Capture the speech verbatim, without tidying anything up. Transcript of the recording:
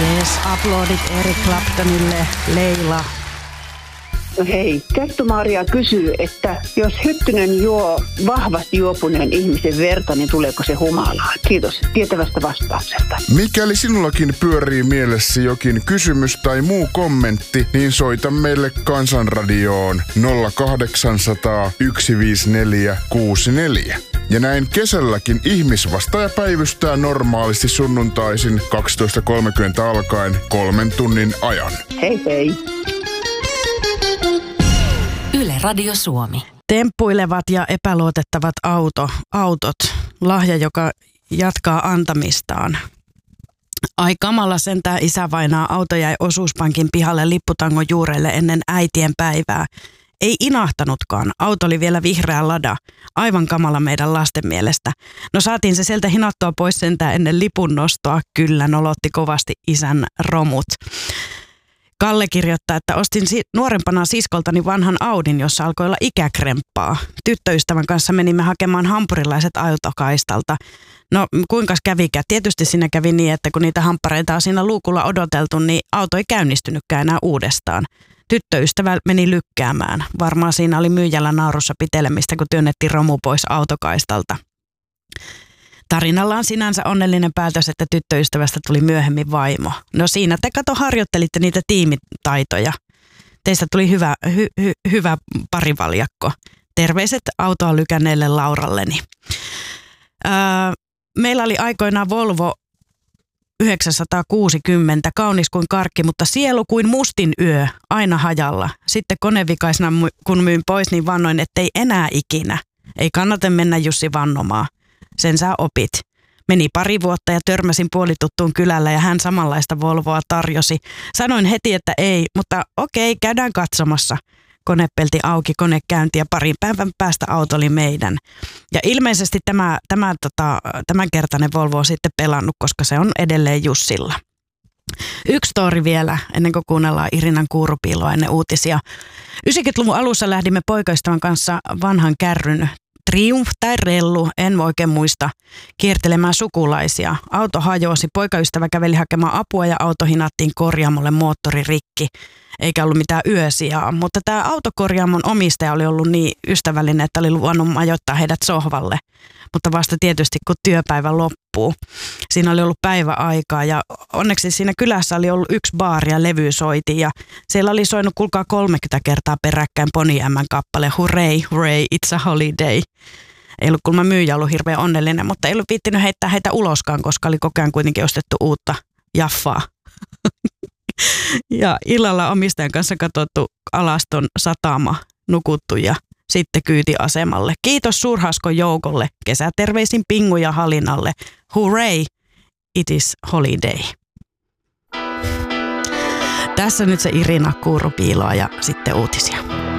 Jees, aplodit Eric Claptonille, Leila. No hei, Kettu-Maria kysyy, että jos Hyttynen juo vahvasti juopuneen ihmisen verta, niin tuleeko se humalaa? Kiitos tietävästä vastauksesta. Mikäli sinullakin pyörii mielessäsi jokin kysymys tai muu kommentti, niin soita meille Kansanradioon nolla kahdeksan nolla nolla yksi viisi neljä kuusi neljä. Ja näin kesälläkin ihmisvastaaja päivystää normaalisti sunnuntaisin kaksitoista kolmekymmentä alkaen kolmen tunnin ajan. Hei hei. Yle Radio Suomi. Temppuilevat ja epäluotettavat auto, autot, lahja, joka jatkaa antamistaan. Ai kamala sentään isävainaa, auto jäi osuuspankin pihalle lipputangon juurelle ennen äitien päivää. Ei inahtanutkaan, auto oli vielä vihreä lada, aivan kamala meidän lasten mielestä. No saatiin se sieltä hinattua pois sentään ennen lipun nostoa, kyllä nolotti kovasti isän romut. Kalle kirjoittaa, että ostin si- nuorempana siskoltani vanhan Audin, jossa alkoi olla ikäkremppaa. Tyttöystävän kanssa menimme hakemaan hampurilaiset autokaistalta. No kuinkas kävikään? Tietysti siinä kävi niin, että kun niitä hamppareita on siinä luukulla odoteltu, niin auto ei käynnistynytkään enää uudestaan. Tyttöystävä meni lykkäämään. Varmaan siinä oli myyjällä naarussa pitelemistä, kun työnnettiin romu pois autokaistalta. Tarinalla on sinänsä onnellinen päätös, että tyttöystävästä tuli myöhemmin vaimo. No siinä te kato harjoittelitte niitä tiimitaitoja. Teistä tuli hyvä, hy, hy, hyvä parivaljakko. Terveiset autoa lykänneelle Lauralleni. Öö, meillä oli aikoinaan Volvo yhdeksänsataakuusikymmentä, kaunis kuin karkki, mutta sielu kuin mustin yö, aina hajalla. Sitten konevikaisena kun myin pois, niin vannoin, ettei enää ikinä. Ei kannata mennä Jussi vannomaan. Sen sä opit. Meni pari vuotta ja törmäsin puolituttuun kylällä ja hän samanlaista Volvoa tarjosi. Sanoin heti, että ei, mutta okei, käydään katsomassa. Konepelti auki, kone käynti ja parin päivän päästä auto oli meidän. Ja ilmeisesti tämä, tämä, tota, tämänkertainen Volvo on sitten pelannut, koska se on edelleen Jussilla. Yksi story vielä, ennen kuin kuunnellaan Irinan kuurupiiloa ennen uutisia. yhdeksänkymmentäluvun alussa lähdimme poikaystävän kanssa vanhan kärryn Triumph tai Rellu, en oikein muista, kiertelemään sukulaisia. Auto hajosi, poikaystävä käveli hakemaan apua ja auto hinattiin korjaamolle moottori rikki. Eikä ollut mitään yösijaa, mutta tämä autokorjaamon omistaja oli ollut niin ystävällinen, että oli luvannut majoittaa heidät sohvalle. Mutta vasta tietysti kun työpäivä loppuu. Siinä oli ollut päiväaikaa ja onneksi siinä kylässä oli ollut yksi baari ja levy soiti ja siellä oli soinut kuulkaa kolmekymmentä kertaa peräkkäin Poni Ämmän kappale Hooray, hooray, it's a holiday. Ei ollut kulma myyjä ollut hirveän onnellinen, mutta ei ollut viittinyt heittää heitä uloskaan, koska oli koko ajan kuitenkin ostettu uutta jaffaa. Ja illalla omistajan kanssa katsottu alaston satama, nukuttu ja sitten kyyti asemalle. Kiitos suurhaskon joukolle. Kesäterveisin Pingu ja Halinalle. Hooray, it is holiday. Tässä nyt se Irina kuurupiiloa ja sitten uutisia.